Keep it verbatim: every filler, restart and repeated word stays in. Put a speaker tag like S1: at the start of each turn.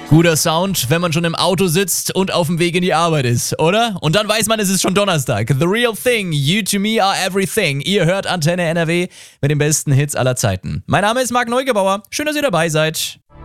S1: Guter Sound, wenn man schon im Auto sitzt und auf dem Weg in die Arbeit ist, oder? Und dann weiß man, es ist schon Donnerstag. The Real Thing, You to Me Are Everything. Ihr hört Antenne N R W mit den besten Hits aller Zeiten. Mein Name ist Marc Neugebauer. Schön, dass ihr dabei seid.